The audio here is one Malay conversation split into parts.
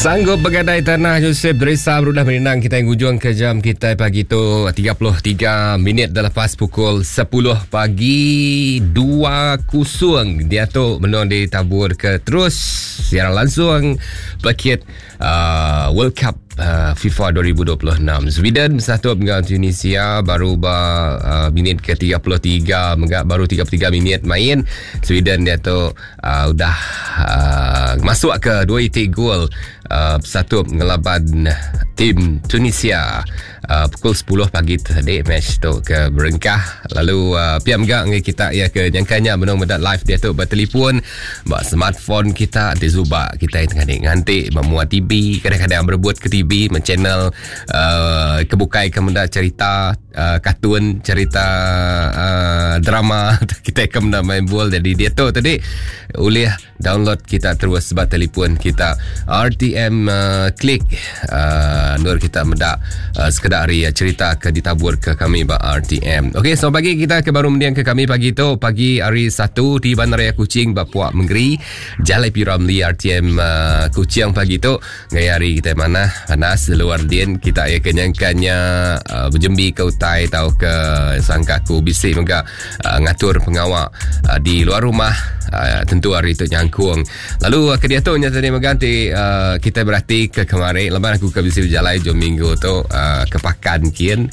Sanggup bergadai tanah Yusuf Dresa berudah menenang kita yang hujung ke jam kita pagi tu 33 minit dah lepas pukul 10 pagi 2-0 dia tu menang ditabur ke terus siaran langsung paket World Cup FIFA 2026. Sweden bersatu dengan Tunisia baru minit ke 33 baru 33 minit main. Sweden dia tu udah masuk ke 2 itik gol bersatu ngelaban tim Tunisia pukul 10 pagi tadi match tu ke berengkah. Lalu piam gak kita ya ke nyangkanya menang mendat live dia tu bertelefon bak smartphone kita di Zuba kita tengah ngantik memuat TV kadang-kadang berebut ke TV men-channel kebukai ke mendat cerita kartun cerita drama kita akan mendat main bola. Jadi dia tu tadi boleh download kita terus sebab telefon kita RTM klik nur kita mendak sekedar hari cerita ke ditabur ke kami bak RTM. Okey, selamat pagi kita ke baru mendiang ke kami pagi tu pagi hari 1 di Bandaraya Kuching bak Puak Menggeri Jalai Piramli RTM Kuching pagi tu ngai hari kita mana panas luar din kita ya kenyangkannya berjembi ke utai tau ke sangkaku bisik juga ngatur pengawak di luar rumah tentu hari itu nyangkung. Lalu ke dia tu nyata dia mengganti kita berarti ke kemarin lepas aku ke bisik berjalai jom minggu tu kepakan kian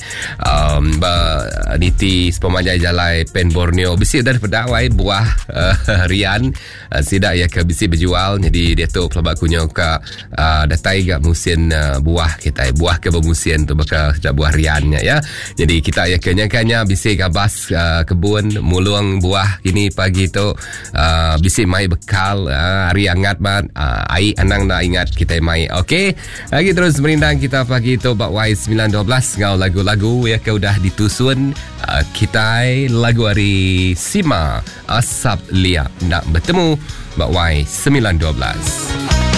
niti sepemajai jalai pen Borneo bisik dari pedawai buah rian sidak ya ke bisik berjual. Jadi dia tu pelabak kunyok ke datai gak musim buah kita buah ke bermusim tu bakal sejak buah riannya ya. Jadi kita ya kenyangkannya bisik gabas kebun mulung buah ini pagi tu bisik mai bekal hari hangat ban air anang nak ingat kita mai. Okey, lagi terus merindang kita pagi tu bak Y912 ngau lagu-lagu ya ke udah ditusun kita lagu hari Sima Asap Lia nak bertemu bak Y912.